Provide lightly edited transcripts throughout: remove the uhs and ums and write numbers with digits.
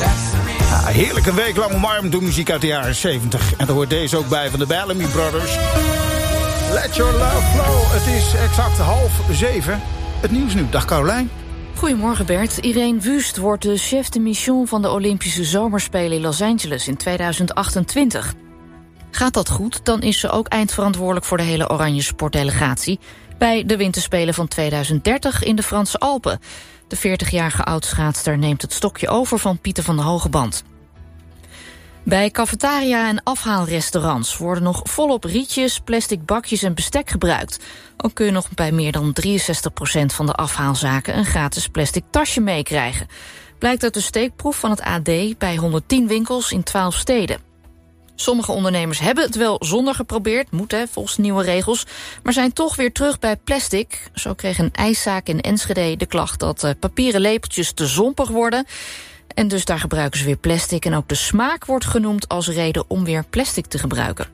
Ja, heerlijke week lang omarmd door muziek uit de jaren 70. En daar hoort deze ook bij van de Bellamy Brothers. Let your love flow. Het is exact 6:30. Het nieuws nu. Dag Carolijn. Goedemorgen Bert. Irene Wust wordt de chef de mission van de Olympische Zomerspelen in Los Angeles in 2028. Gaat dat goed, dan is ze ook eindverantwoordelijk voor de hele Oranje sportdelegatie bij de winterspelen van 2030 in de Franse Alpen. De 40-jarige oudschaatster neemt het stokje over van Pieter van der Hogeband. Bij cafetaria en afhaalrestaurants worden nog volop rietjes, plastic bakjes en bestek gebruikt. Ook kun je nog bij meer dan 63% van de afhaalzaken een gratis plastic tasje meekrijgen. Blijkt uit de steekproef van het AD bij 110 winkels in 12 steden. Sommige ondernemers hebben het wel zonder geprobeerd, moet volgens de nieuwe regels, maar zijn toch weer terug bij plastic. Zo kreeg een ijszaak in Enschede de klacht dat papieren lepeltjes te zompig worden. En dus daar gebruiken ze weer plastic. En ook de smaak wordt genoemd als reden om weer plastic te gebruiken.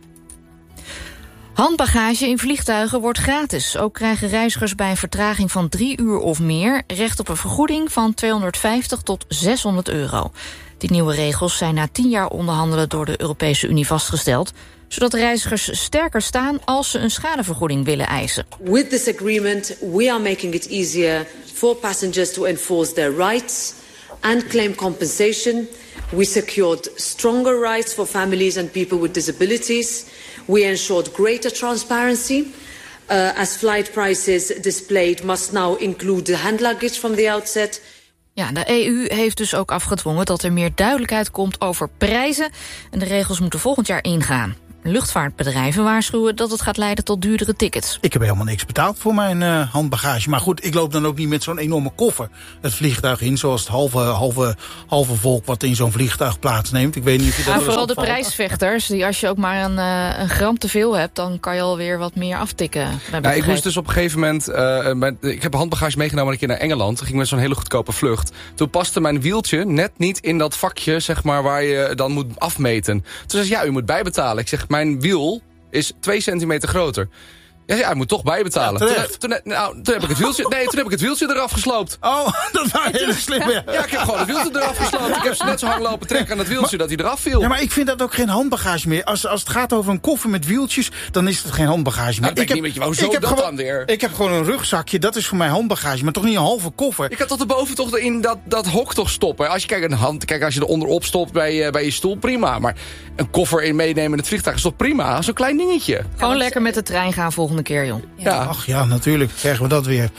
Handbagage in vliegtuigen wordt gratis. Ook krijgen reizigers bij een vertraging van 3 uur of meer recht op een vergoeding van €250 tot €600. Die nieuwe regels zijn na 10 jaar onderhandelen door de Europese Unie vastgesteld, zodat reizigers sterker staan als ze een schadevergoeding willen eisen. With this agreement, we are making it easier for passengers to enforce their rights and claim compensation. We secured stronger rights for families and people with disabilities. We ensured greater transparency, as flight prices displayed must now include the hand luggage from the outset. Ja, de EU heeft dus ook afgedwongen dat er meer duidelijkheid komt over prijzen. En de regels moeten volgend jaar ingaan. Luchtvaartbedrijven waarschuwen dat het gaat leiden tot duurdere tickets. Ik heb helemaal niks betaald voor mijn handbagage. Maar goed, ik loop dan ook niet met zo'n enorme koffer het vliegtuig in, zoals het halve volk wat in zo'n vliegtuig plaatsneemt. Ik weet niet of je dat ja, vooral de prijsvechters, die als je ook maar een gram te veel hebt, dan kan je alweer wat meer aftikken. Ja, ik moest dus op een gegeven moment, ik heb handbagage meegenomen een keer naar Engeland. Toen ging met zo'n hele goedkope vlucht. Toen paste mijn wieltje net niet in dat vakje, zeg maar, waar je dan moet afmeten. Toen zei ze, ja, u moet bijbetalen. Ik zeg, mijn wiel is 2 centimeter groter. Ja, hij moet toch bijbetalen. Ja, toen heb ik het wieltje eraf gesloopt. Oh, dat was heel slim. Ja, ik heb gewoon het wieltje eraf gesloopt. Ik heb ze net zo hard lopen trekken aan het wieltje dat hij eraf viel. Ja, maar ik vind dat ook geen handbagage meer. Als het gaat over een koffer met wieltjes, dan is het geen handbagage meer. Ik heb gewoon een rugzakje, dat is voor mij handbagage, maar toch niet een halve koffer. Je kan tot erboven toch in dat hok toch stoppen. Als je als je er onderop stopt bij je stoel, prima. Maar een koffer meenemen in het vliegtuig is toch prima? Zo'n klein dingetje. Gewoon lekker met de trein gaan volgende keer, joh. Ja. Ach ja, natuurlijk krijgen we dat weer.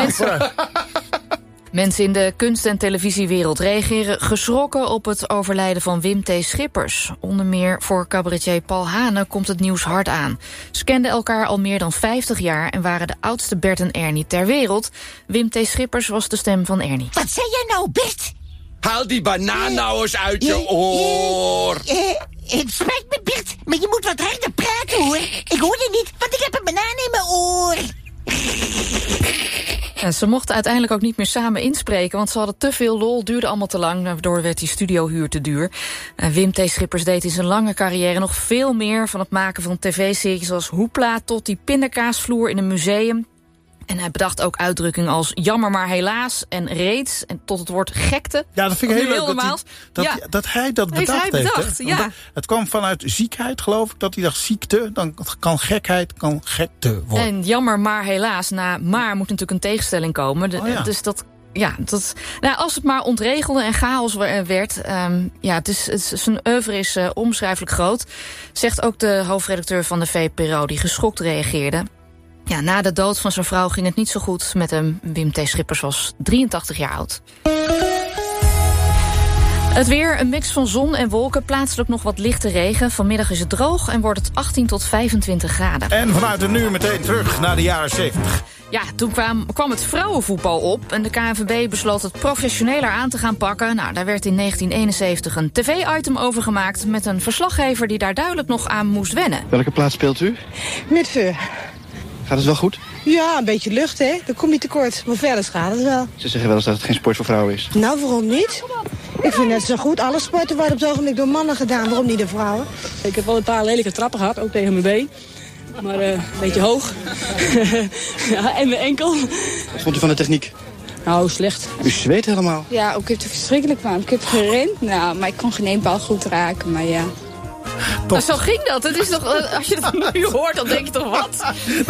Mensen in de kunst- en televisiewereld reageren geschrokken op het overlijden van Wim T. Schippers. Onder meer voor cabaretier Paul Hane komt het nieuws hard aan. Ze kenden elkaar al meer dan 50 jaar en waren de oudste Bert en Ernie ter wereld. Wim T. Schippers was de stem van Ernie. Wat zei jij nou, Bert? Haal die banaan nou eens uit je oor. Het spijt me, Bert, maar je moet wat harder praten, hoor. Ik hoor je niet, want ik heb een banaan in mijn oor. En ze mochten uiteindelijk ook niet meer samen inspreken, want ze hadden te veel lol, duurde allemaal te lang, waardoor werd die studiohuur te duur. Wim T. Schippers deed in zijn lange carrière nog veel meer, van het maken van tv-series als Hoepla tot die pindakaasvloer in een museum. En hij bedacht ook uitdrukkingen als jammer maar helaas en reeds en tot het woord gekte. Ja, dat vind ik heel leuk dat hij dat bedacht heeft. Ja. Het kwam vanuit ziekheid, geloof ik, dat hij dacht ziekte, dan kan gekheid, kan gekte worden. En jammer maar helaas, na maar moet natuurlijk een tegenstelling komen. Dus als het maar ontregelde en chaos werd, zijn oeuvre is onbeschrijfelijk groot, zegt ook de hoofdredacteur van de VPRO, die geschokt reageerde. Ja, na de dood van zijn vrouw ging het niet zo goed met hem. Wim T. Schippers was 83 jaar oud. Het weer, een mix van zon en wolken, plaatselijk nog wat lichte regen. Vanmiddag is het droog en wordt het 18 tot 25 graden. En vanuit het nu meteen terug naar de jaren 70. Ja, toen kwam het vrouwenvoetbal op en de KNVB besloot het professioneler aan te gaan pakken. Nou, daar werd in 1971 een tv-item over gemaakt met een verslaggever die daar duidelijk nog aan moest wennen. Welke plaats speelt u? Middenveer. Gaat het wel goed? Ja, een beetje lucht, hè. Dan kom je tekort. Maar verder gaat het wel. Ze zeggen wel eens dat het geen sport voor vrouwen is. Nou, waarom niet? Ik vind het zo goed. Alle sporten worden op het ogenblik door mannen gedaan. Waarom niet door vrouwen? Ik heb wel een paar lelijke trappen gehad, ook tegen mijn been. Maar een beetje hoog. Ja, en mijn enkel. Wat vond u van de techniek? Nou, slecht. U zweet helemaal. Ja, ik heb het verschrikkelijk warm. Ik heb gerend, maar ik kon geen één bal goed raken, maar ja. Nou, zo ging dat. Het is toch, als je het nu hoort, dan denk je toch wat?